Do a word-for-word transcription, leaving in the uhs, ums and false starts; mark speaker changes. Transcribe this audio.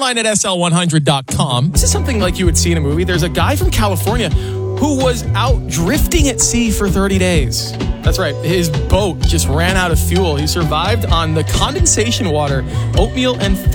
Speaker 1: online at S L one hundred dot com. This is something like you would see in a movie. There's a guy from California who was out drifting at sea for thirty days. That's right. His boat just ran out of fuel. He survived on the condensation water, oatmeal, and fish.